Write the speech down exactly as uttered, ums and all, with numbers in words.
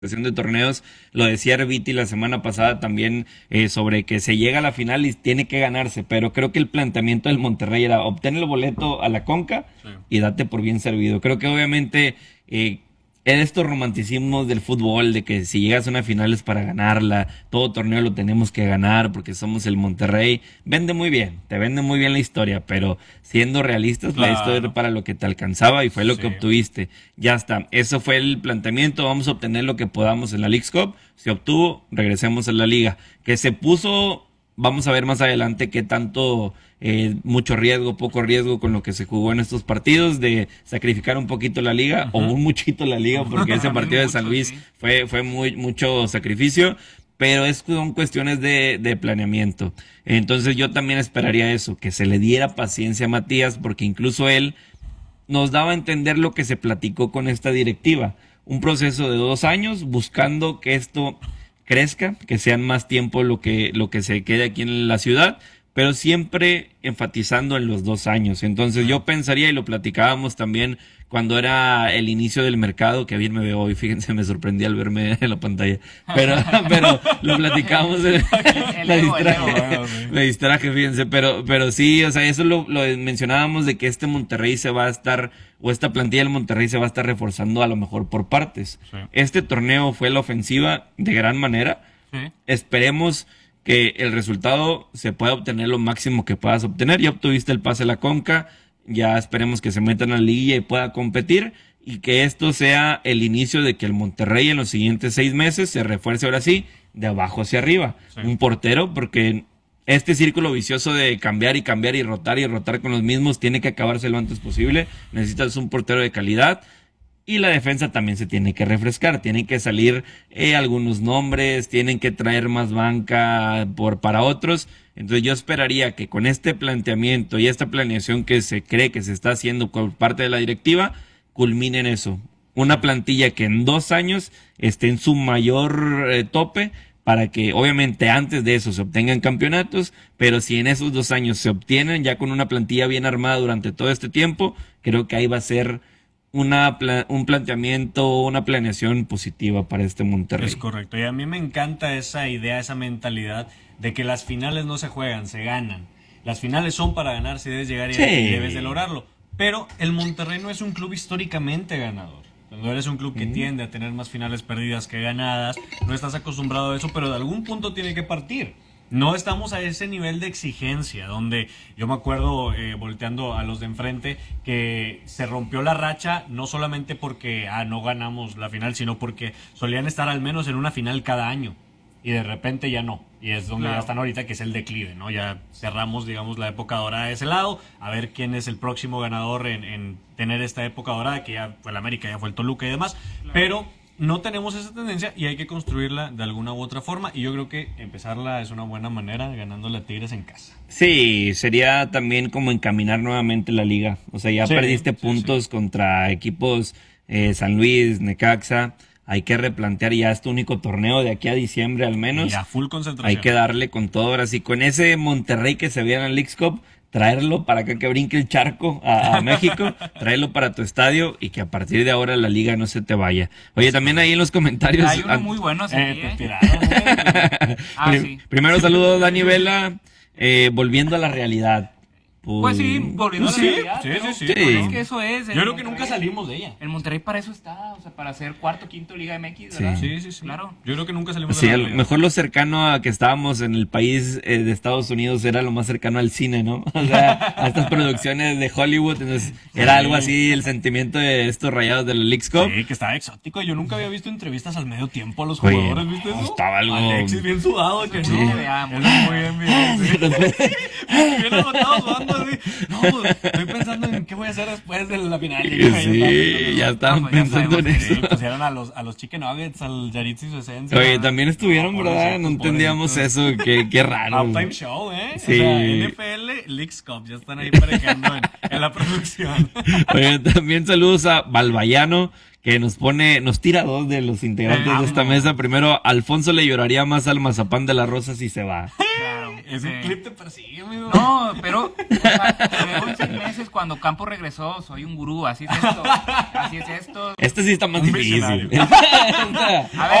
de torneos, lo decía Herbiti la semana pasada también eh, sobre que se llega a la final y tiene que ganarse, pero creo que el planteamiento del Monterrey era obtener el boleto a la Conca sí. y date por bien servido. Creo que obviamente eh, en estos romanticismos del fútbol, de que si llegas a una final es para ganarla, todo torneo lo tenemos que ganar porque somos el Monterrey, vende muy bien, te vende muy bien la historia, pero siendo realistas, claro. la historia era para lo que te alcanzaba y fue lo sí. que obtuviste. Ya está, eso fue el planteamiento, vamos a obtener lo que podamos en la Leagues Cup, se obtuvo, regresemos a la liga. Que se puso, vamos a ver más adelante qué tanto... Eh, mucho riesgo, poco riesgo con lo que se jugó en estos partidos, de sacrificar un poquito la liga, uh-huh. o un muchito la liga, porque ese partido de San Luis sí. fue, fue muy, mucho sacrificio, pero es, son cuestiones de, de planeamiento. Entonces yo también esperaría eso, que se le diera paciencia a Matías, porque incluso él nos daba a entender lo que se platicó con esta directiva, un proceso de dos años buscando que esto crezca, que sean más tiempo lo que, lo que se quede aquí en la ciudad, pero siempre enfatizando en los dos años. Entonces yo pensaría, y lo platicábamos también cuando era el inicio del mercado, que bien me veo hoy, fíjense, me sorprendí al verme en la pantalla, pero, pero lo platicábamos, en, me distraje, me distraje, fíjense, pero, pero sí, o sea, eso lo, lo mencionábamos de que este Monterrey se va a estar, o esta plantilla del Monterrey se va a estar reforzando a lo mejor por partes. Sí. Este torneo fue la ofensiva de gran manera, sí. esperemos que el resultado se pueda obtener lo máximo que puedas obtener. Ya obtuviste el pase a la Conca, ya esperemos que se metan a la liguilla y pueda competir, y que esto sea el inicio de que el Monterrey en los siguientes seis meses se refuerce ahora sí, de abajo hacia arriba. Sí. Un portero, porque este círculo vicioso de cambiar y cambiar y rotar y rotar con los mismos tiene que acabarse lo antes posible. Necesitas un portero de calidad. Y la defensa también se tiene que refrescar, tienen que salir eh, algunos nombres, tienen que traer más banca por para otros. Entonces yo esperaría que con este planteamiento y esta planeación que se cree que se está haciendo por parte de la directiva, culmine en eso. Una plantilla que en dos años esté en su mayor eh, tope, para que obviamente antes de eso se obtengan campeonatos, pero si en esos dos años se obtienen ya con una plantilla bien armada durante todo este tiempo, creo que ahí va a ser una un planteamiento, una planeación positiva para este Monterrey. Es correcto, y a mí me encanta esa idea, esa mentalidad de que las finales no se juegan, se ganan. Las finales son para ganar, si debes llegar y, sí. y debes de lograrlo. Pero el Monterrey no es un club históricamente ganador. Cuando eres un club que mm. tiende a tener más finales perdidas que ganadas, no estás acostumbrado a eso, pero de algún punto tiene que partir. No estamos a ese nivel de exigencia, donde yo me acuerdo, eh, volteando a los de enfrente, que se rompió la racha, no solamente porque ah, no ganamos la final, sino porque solían estar al menos en una final cada año, y de repente ya no, y es donde claro. ya están ahorita, que es el declive, ¿no? Ya cerramos, digamos, la época dorada de ese lado, a ver quién es el próximo ganador en, en tener esta época dorada, que ya fue el América, ya fue el Toluca y demás, claro. pero... no tenemos esa tendencia y hay que construirla de alguna u otra forma, y yo creo que empezarla es una buena manera, ganándole a Tigres en casa. Sí, sería también como encaminar nuevamente la liga. O sea, ya sí, perdiste sí, puntos sí. contra equipos eh, San Luis, Necaxa. Hay que replantear ya este único torneo de aquí a diciembre al menos. Ya, full concentración. Hay que darle con todo ahora sí. Con ese Monterrey que se veía en la Leagues Cup, traerlo para acá, que brinque el charco a, a México, traerlo para tu estadio y que a partir de ahora la liga no se te vaya. Oye, también ahí en los comentarios... Hay uno muy bueno así, eh, ¿eh? Tiraron, ¿eh? ah, sí. Primero saludos, Dani Vela, eh, volviendo a la realidad. Pues, pues sí, volviendo pues a la sí, realidad. Sí, ¿no? sí, sí. Pues es que eso es. Yo creo que nunca salimos de ella. El Monterrey para eso está, o sea, para ser cuarto, quinto Liga M X, ¿verdad? Sí, sí, sí. Claro. Yo creo que nunca salimos sí, de la realidad. Mejor lo cercano a que estábamos en el país eh, de Estados Unidos era lo más cercano al cine, ¿no? O sea, a estas producciones de Hollywood, entonces sí. era algo así el sentimiento de estos Rayados de la Leagues Cup. Sí, que estaba exótico. Yo nunca había visto entrevistas al medio tiempo a los jugadores, Oye, ¿viste eso? No, estaba algo... Alexis bien sudado, que sí. no. Veamos. Muy bien, bien. Sí. Bien agotado, jugando así. No, estoy pensando en qué voy a hacer después de la final. Sí, ya estaban pensando en eso. Sí, pusieron a los, a los Chicken Nuggets, al Yaritz y su esencia. Oye, también estuvieron, ¿verdad? No entendíamos eso, qué, qué raro. Halftime Show, ¿eh? Sí. O sea, N F L, Leagues Cup, ya están ahí parejando en, en la producción. Oye, también saludos a Balbayano, que nos pone, nos tira dos de los integrantes de esta mesa. Primero, Alfonso le lloraría más al mazapán de las rosas si se va. Claro. Ese Sí. clip te persigue, amigo. No, pero o sea, luego en seis meses cuando Campos regresó, soy un gurú, así es esto, así es esto. Este sí está más Un difícil. visionario. Esta- A ver,